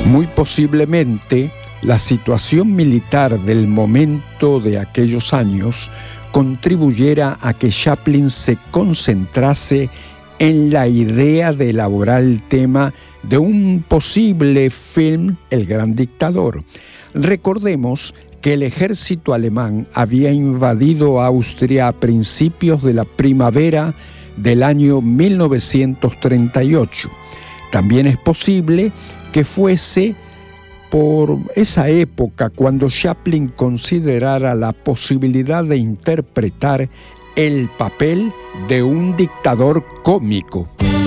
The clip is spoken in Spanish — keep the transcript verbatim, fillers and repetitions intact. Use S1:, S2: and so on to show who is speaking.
S1: Muy posiblemente, la situación militar del momento de aquellos años contribuyera a que Chaplin se concentrase en la idea de elaborar el tema de un posible film, El Gran Dictador. Recordemos que el ejército alemán había invadido Austria a principios de la primavera del año mil novecientos treinta y ocho. También es posible que fuese por esa época cuando Chaplin considerara la posibilidad de interpretar el papel de un dictador cómico.